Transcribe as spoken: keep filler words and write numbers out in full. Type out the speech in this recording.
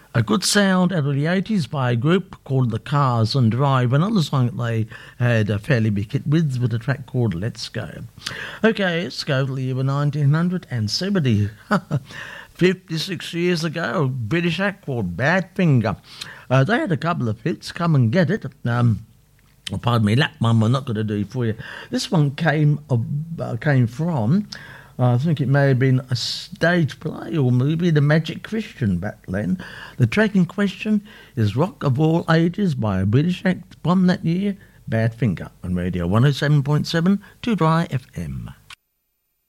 A good sound out of the eighties by a group called The Cars and Drive. Another song that they had a fairly big hit with with a track called Let's Go. Okay, let's go to the year nineteen seventy. fifty-six years ago, British act called Badfinger. Uh, they had a couple of hits, Come and Get It. Um, oh, pardon me, that one we're not going to do for you. This one came, uh, came from... I think it may have been a stage play or movie, The Magic Christian, back then. The track in question is Rock of All Ages by a British act from that year, Badfinger, on Radio one oh seven point seven two Dry F M.